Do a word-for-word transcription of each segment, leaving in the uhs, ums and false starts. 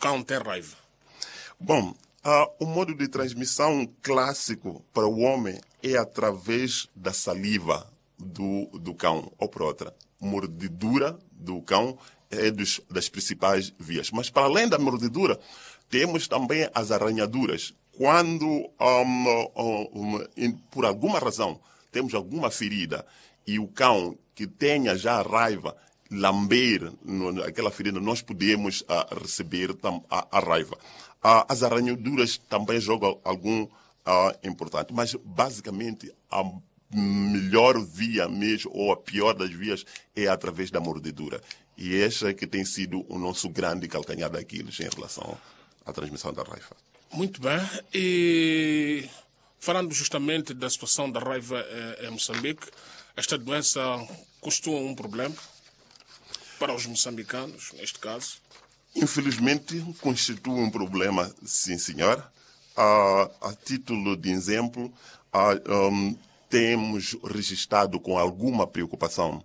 cão tem raiva? Bom, uh, o modo de transmissão clássico para o homem é através da saliva do, do cão, ou por outra, mordidura do cão é dos, das principais vias. Mas para além da mordidura, temos também as arranhaduras. Quando, um, um, um, por alguma razão, temos alguma ferida e o cão que tenha já raiva lamber no, aquela ferida, nós podemos uh, receber tam, a, a raiva. Uh, as arranhaduras também jogam algum uh, importante, mas basicamente a melhor via mesmo, ou a pior das vias, é através da mordedura. E essa é que tem sido o nosso grande calcanhar daqueles em relação à transmissão da raiva. Muito bem. E falando justamente da situação da raiva em Moçambique, esta doença costuma um problema para os moçambicanos, neste caso? Infelizmente, constitui um problema, sim, senhor. Uh, a título de exemplo, uh, um, temos registrado com alguma preocupação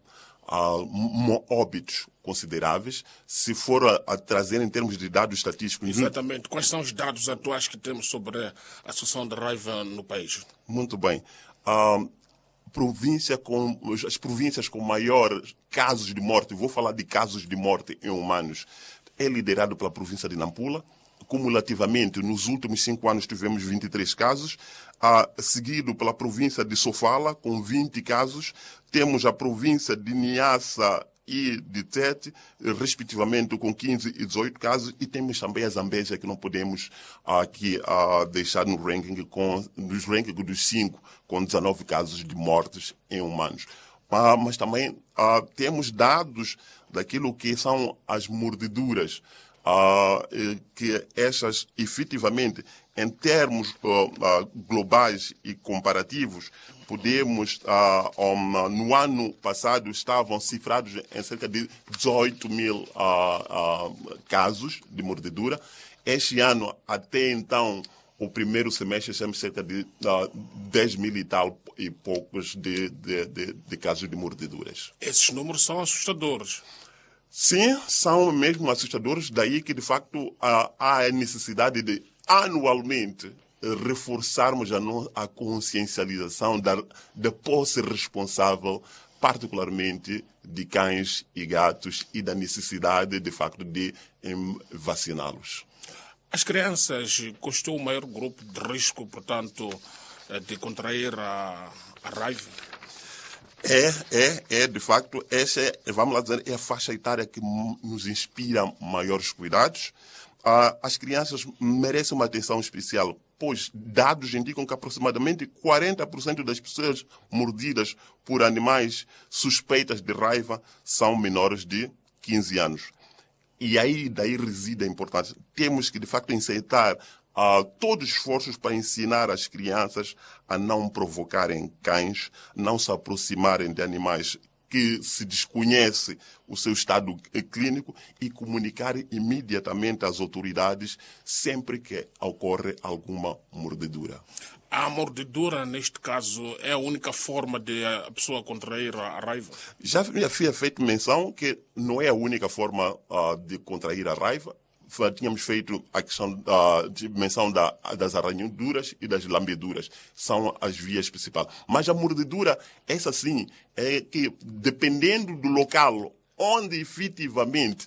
uh, óbitos consideráveis. Se for a, a trazer em termos de dados estatísticos... Exatamente. Quais são os dados atuais que temos sobre a situação da raiva no país? Muito bem. Uh, província com, as províncias com maiores casos de morte, vou falar de casos de morte em humanos, é liderado pela província de Nampula. Cumulativamente, nos últimos cinco anos tivemos vinte e três casos, uh, seguido pela província de Sofala, com vinte casos. Temos a província de Niassa e de Tete, respectivamente, com quinze e dezoito casos. E temos também a Zambésia, que não podemos uh, aqui uh, deixar no ranking, com, nos rankings dos cinco, com dezenove casos de mortes em humanos. Uh, mas também uh, temos dados daquilo que são as mordeduras, uh, que essas, efetivamente, em termos uh, uh, globais e comparativos, podemos, uh, um, no ano passado, estavam cifrados em cerca de dezoito mil uh, uh, casos de mordedura. Este ano, até então, o primeiro semestre, temos cerca de uh, dez mil e tal e poucos de, de, de, de casos de mordeduras. Esses números são assustadores. Sim, são mesmo assustadores. Daí que, de facto, uh, há a necessidade de, anualmente, reforçarmos a, no, a consciencialização da, da posse responsável, particularmente de cães e gatos, e da necessidade, de facto, de um, vaciná-los. As crianças constituem o maior grupo de risco, portanto, de contrair a, a raiva? É, é, é, de facto, essa é, vamos lá dizer, é a faixa etária que nos inspira maiores cuidados. Ah, as crianças merecem uma atenção especial, pois dados indicam que aproximadamente quarenta por cento das pessoas mordidas por animais suspeitas de raiva são menores de quinze anos. E aí, daí reside a importância. Temos que, de facto, incitar uh, todos os esforços para ensinar as crianças a não provocarem cães, não se aproximarem de animais que se desconhece o seu estado clínico e comunicar imediatamente às autoridades sempre que ocorre alguma mordedura. A mordedura, neste caso, é a única forma de a pessoa contrair a raiva? Já havia feito menção que não é a única forma uh, de contrair a raiva. Tínhamos feito a questão uh, de menção da, das arranhaduras e das lambeduras. São as vias principais. Mas a mordedura, essa sim, é que dependendo do local onde efetivamente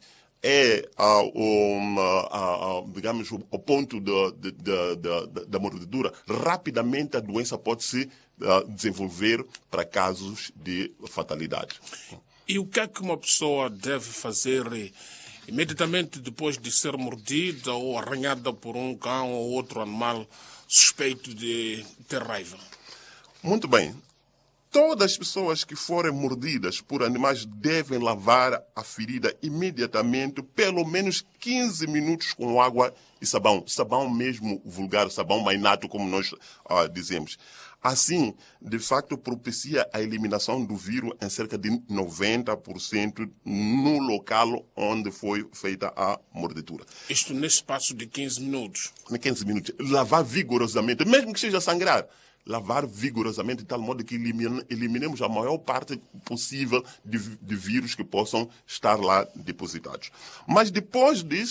é uh, um, uh, uh, digamos, o, o ponto da, da, da, da mordedura, rapidamente a doença pode se uh, desenvolver para casos de fatalidade. E o que é que uma pessoa deve fazer imediatamente depois de ser mordida ou arranhada por um cão ou outro animal suspeito de ter raiva? Muito bem. Todas as pessoas que forem mordidas por animais devem lavar a ferida imediatamente, pelo menos quinze minutos com água e sabão. Sabão mesmo vulgar, sabão mainato, como nós uh, dizemos. Assim, de facto, propicia a eliminação do vírus em cerca de noventa por cento no local onde foi feita a mordedura. Isto nesse espaço de quinze minutos? quinze minutos. Lavar vigorosamente, mesmo que seja sangrar. Lavar vigorosamente, de tal modo que eliminemos a maior parte possível de, de vírus que possam estar lá depositados. Mas depois disso,